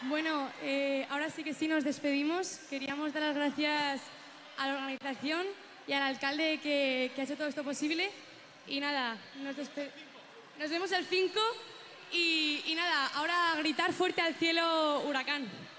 Bueno, ahora sí que sí nos despedimos. Queríamos dar las gracias a la organización y al alcalde que ha hecho todo esto posible. Y nada, nos vemos el 5 y nada, ahora a gritar fuerte al cielo Huracán.